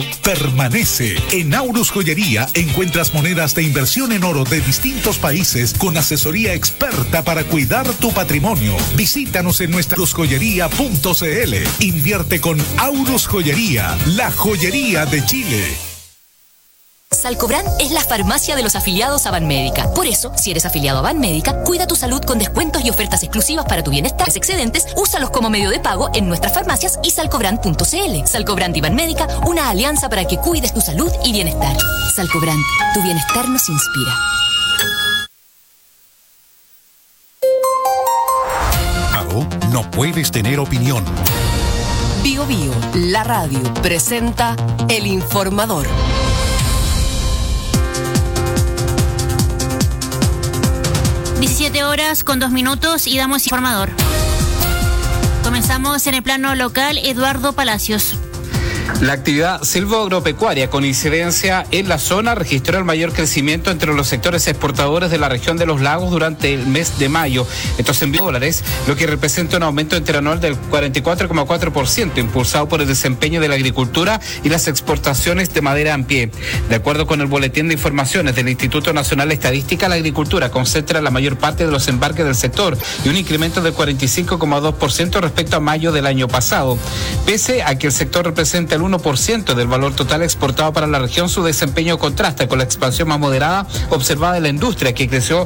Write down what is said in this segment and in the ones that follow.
permanece. En Aurus Joyería encuentras monedas de inversión en oro de distintos países con asesoría experta para cuidar tu patrimonio. Visítanos en nuestra aurusjoyería.cl. Invierte con Aurus Joyería, la joyería de Chile. Salcobran es la farmacia de los afiliados a Banmédica. Por eso, si eres afiliado a Banmédica, cuida tu salud con descuentos y ofertas exclusivas para tu bienestar. Los excedentes, úsalos como medio de pago en nuestras farmacias y salcobran.cl. Salcobran y Banmédica, una alianza para que cuides tu salud y bienestar. Salcobran, tu bienestar nos inspira. No puedes tener opinión. Bio Bio, la radio, presenta El Informador. 17 horas con 2 minutos y damos informador. Comenzamos en el plano local. Eduardo Palacios. La actividad silvoagropecuaria con incidencia en la zona registró el mayor crecimiento entre los sectores exportadores de la región de los lagos durante el mes de mayo. Estos en dólares, lo que representa un aumento interanual del 44,4%, impulsado por el desempeño de la agricultura y las exportaciones de madera en pie. De acuerdo con el boletín de informaciones del Instituto Nacional de Estadística, la agricultura concentra la mayor parte de los embarques del sector y un incremento del 45,2% respecto a mayo del año pasado. Pese a que el sector representa el 1% del valor total exportado para la región, su desempeño contrasta con la expansión más moderada observada en la industria, que creció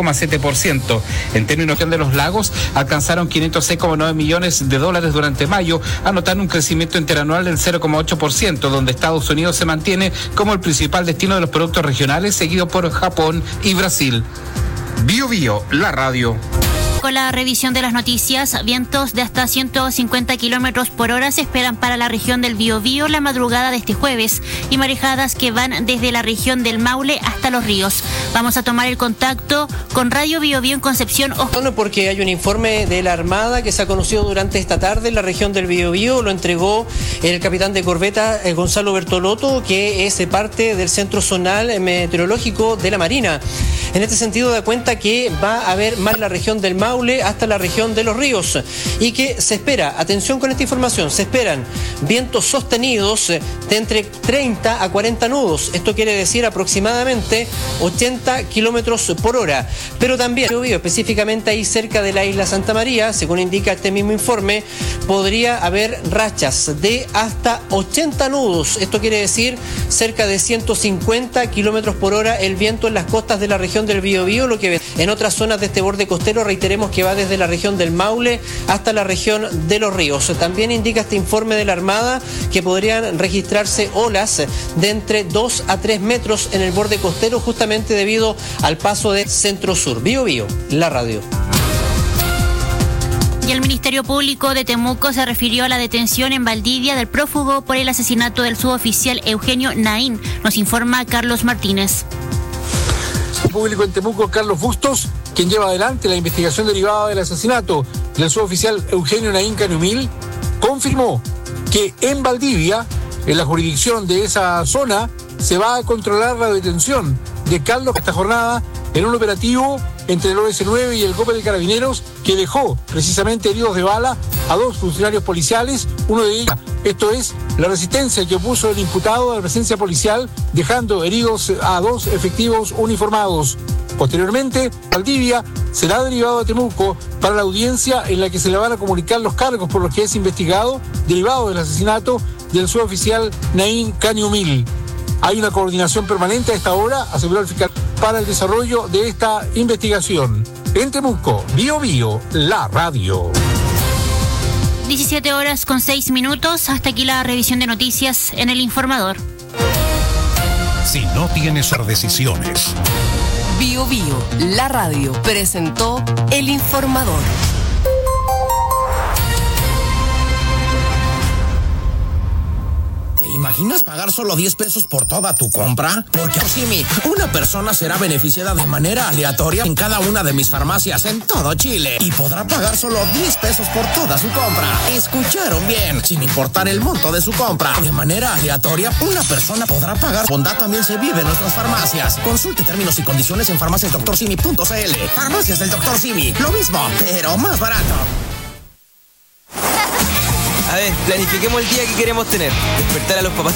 0,7%. En términos de los lagos, alcanzaron 506,9 millones de dólares durante mayo, anotando un crecimiento interanual del 0,8%, donde Estados Unidos se mantiene como el principal destino de los productos regionales, seguido por Japón y Brasil. Bio Bio, la radio. Con la revisión de las noticias, vientos de hasta 150 kilómetros por hora se esperan para la región del Biobío la madrugada de este jueves y marejadas que van desde la región del Maule hasta Los Ríos. Vamos a tomar el contacto con Radio Biobío en Concepción. Porque hay un informe de la Armada que se ha conocido durante esta tarde en la región del Biobío. Lo entregó el capitán de corbeta Gonzalo Bertolotto, que es parte del Centro Zonal Meteorológico de la Marina. En este sentido, da cuenta que va a haber más en la región del Maule hasta la región de Los Ríos y que se espera, atención con esta información, se esperan vientos sostenidos de entre 30 a 40 nudos. Esto quiere decir aproximadamente 80 kilómetros por hora. Pero también, específicamente ahí cerca de la isla Santa María, según indica este mismo informe, podría haber rachas de hasta 80 nudos. Esto quiere decir cerca de 150 kilómetros por hora el viento en las costas de la región del Biobío, lo que en otras zonas de este borde costero, reiteremos que va desde la región del Maule hasta la región de Los Ríos. También indica este informe de la Armada que podrían registrarse olas de entre 2 a 3 metros en el borde costero, justamente debido al paso de centro-sur. Biobío, la radio. Y el Ministerio Público de Temuco se refirió a la detención en Valdivia del prófugo por el asesinato del suboficial Eugenio Naín. Nos informa Carlos Martínez. Público en Temuco, Carlos Bustos, quien lleva adelante la investigación derivada del asesinato del suboficial Eugenio Naín Caniumil, confirmó que en Valdivia, en la jurisdicción de esa zona, se va a controlar la detención de Carlos esta jornada en un operativo entre el OS9 y el GOPE de Carabineros, que dejó precisamente heridos de bala a 2 funcionarios policiales, uno de ellos, esto es, la resistencia que opuso el imputado a la presencia policial, dejando heridos a 2 efectivos uniformados. Posteriormente, Valdivia será derivado a Temuco para la audiencia en la que se le van a comunicar los cargos por los que es investigado, derivado del asesinato del suboficial Naín Caniumil. Hay una coordinación permanente a esta hora, aseguró el fiscal, para el desarrollo de esta investigación. En Temuco, Bio Bio, la radio. 17 horas con 6 minutos. Hasta aquí la revisión de noticias en El Informador. Si no tienes decisiones. Bio Bio, la radio, presentó El Informador. ¿Imaginas pagar solo 10 pesos por toda tu compra? Porque Simi, una persona será beneficiada de manera aleatoria en cada una de mis farmacias en todo Chile y podrá pagar solo 10 pesos por toda su compra. ¿Escucharon bien? Sin importar el monto de su compra. De manera aleatoria, una persona podrá pagar. Bondad también se vive en nuestras farmacias. Consulte términos y condiciones en farmaciasdoctorsimi.cl. Farmacias del Dr. Simi. Lo mismo, pero más barato. A ver, planifiquemos el día que queremos tener. Despertar a los papás